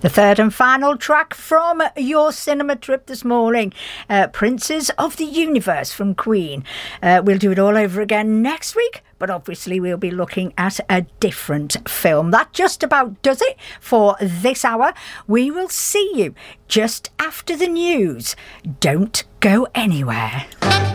The third and final track from your cinema trip this morning, Princes of the Universe from Queen. We'll do it all over again next week, but obviously we'll be looking at a different film. That just about does it for this hour. We will see you just after the news. Don't go anywhere.